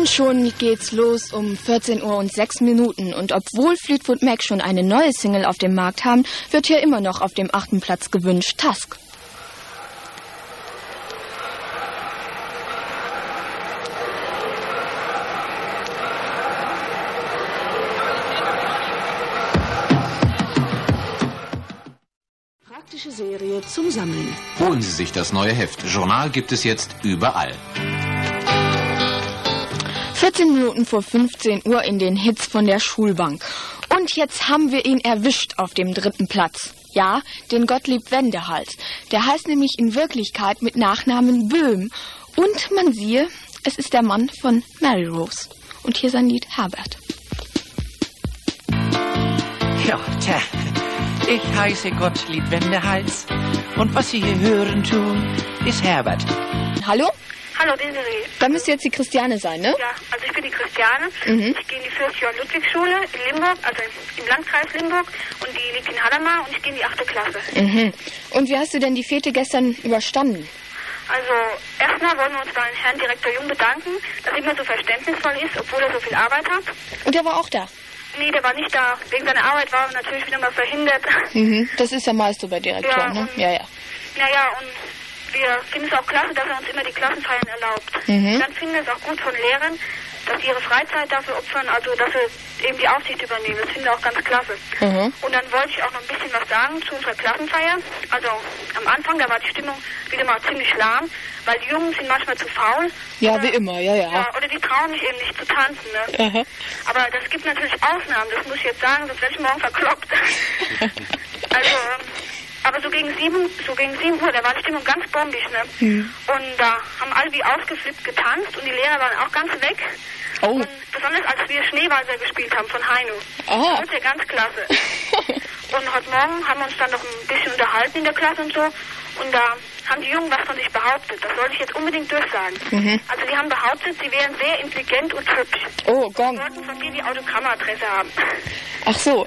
Und schon geht's los um 14 Uhr und 6 Minuten. Und obwohl Fleetwood Mac schon eine neue Single auf dem Markt haben, wird hier immer noch auf dem 8. Platz gewünscht, Tusk. Praktische Serie zum Sammeln. Holen Sie sich das neue Heft. Journal gibt es jetzt überall. 14 Minuten vor 15 Uhr in den Hits von der Schulbank. Und jetzt haben wir ihn erwischt auf dem 3. Platz. Ja, den Gottlieb Wendehals. Der heißt nämlich in Wirklichkeit mit Nachnamen Böhm. Und man siehe, es ist der Mann von Mary Rose. Und hier sein Lied Herbert. Ja, tja. Ich heiße Gottlieb Wendehals und was Sie hier hören tun, ist Herbert. Hallo? Hallo, Desiree. Da müsste jetzt die Christiane sein, ne? Ja, also ich bin die Christiane. Ich gehe in die Fürst-Johann-Ludwig-Schule in Limburg, also im Landkreis Limburg. Und die liegt in Hadamar und ich gehe in die 8. Klasse. Und wie hast du denn die Fete gestern überstanden? Also erstmal wollen wir uns beim Herrn Direktor Jung bedanken, dass er immer so verständnisvoll ist, obwohl er so viel Arbeit hat. Und er war auch da? Nee, der war nicht da. Wegen seiner Arbeit war er natürlich wieder mal verhindert. Das ist ja meist so bei Direktoren, ne? Ja. Naja, und wir finden es auch klasse, dass er uns immer die Klassenfeiern erlaubt. Dann finden wir es auch gut von Lehrern, dass sie ihre Freizeit dafür opfern, also dass sie eben die Aufsicht übernehmen. Das finden wir auch ganz klasse. Und dann wollte ich auch noch ein bisschen was sagen zu unserer Klassenfeier. Also am Anfang, da war die Stimmung wieder mal ziemlich lahm, weil die Jungen sind manchmal zu faul. Ja, wie immer, ja. Oder die trauen sich eben nicht zu tanzen, ne? Aber das gibt natürlich Ausnahmen, das muss ich jetzt sagen, sonst werde ich morgen verkloppt. Also, aber so gegen 7 Uhr, da war die Stimmung ganz bombig, ne? Und da haben alle wie ausgeflippt getanzt und die Lehrer waren auch ganz weg. Oh. Und besonders als wir Schneewalzer gespielt haben von Heino. Oh. Das ist ja ganz klasse. Und heute Morgen haben wir uns dann noch ein bisschen unterhalten in der Klasse und so. Und da haben die Jungen was von sich behauptet. Das wollte ich jetzt unbedingt durchsagen. Also die haben behauptet, sie wären sehr intelligent und hübsch. Oh, Gong. Sie wollten von dir die Autogrammadresse haben. Ach so.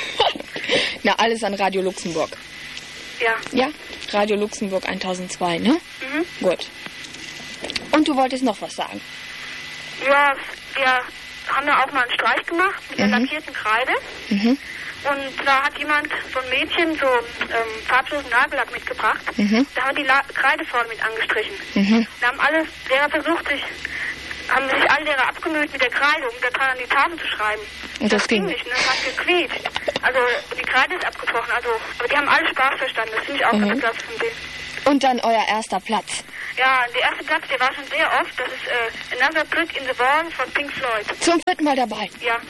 Na, alles an Radio Luxemburg. Ja. Ja, Radio Luxemburg 1002, ne? Gut. Und du wolltest noch was sagen? Ja, wir haben da auch mal einen Streich gemacht mit der lackierten Kreide. Und da hat jemand, so ein Mädchen, so farblosen Nagellack mitgebracht. Da haben die Kreide vorne mit angestrichen. Da haben alle Lehrer versucht, haben sich alle Lehrer abgemüht mit der Kreide, um da dran an die Tafel zu schreiben. Und das ging nicht, ne? Das hat gequietscht. Also die Kreide ist abgebrochen, also, aber die haben alle Spaß verstanden. Das finde ich auch ganz klasse von denen. Und dann euer erster Platz. Ja, der erste Platz, der war schon sehr oft. Das ist Another Brick in the Wall von Pink Floyd. Zum 4. Mal dabei. Ja.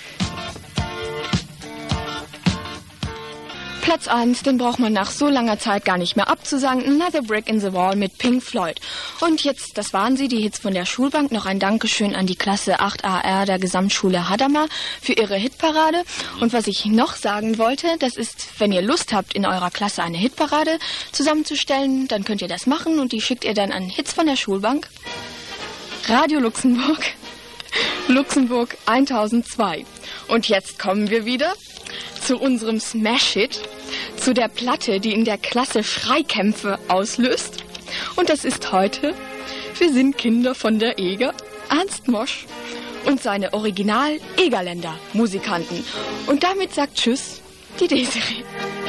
Platz 1, den braucht man nach so langer Zeit gar nicht mehr abzusagen. Another Brick in the Wall mit Pink Floyd. Und jetzt, das waren sie, die Hits von der Schulbank. Noch ein Dankeschön an die Klasse 8AR der Gesamtschule Hadamar für ihre Hitparade. Und was ich noch sagen wollte, das ist, wenn ihr Lust habt, in eurer Klasse eine Hitparade zusammenzustellen, dann könnt ihr das machen und die schickt ihr dann an Hits von der Schulbank. Radio Luxemburg, Luxemburg 1002. Und jetzt kommen wir wieder zu unserem Smash-Hit, zu der Platte, die in der Klasse Schreikämpfe auslöst. Und das ist heute Wir sind Kinder von der Eger, Ernst Mosch und seine Original-Egerländer Musikanten. Und damit sagt Tschüss, die Desiree.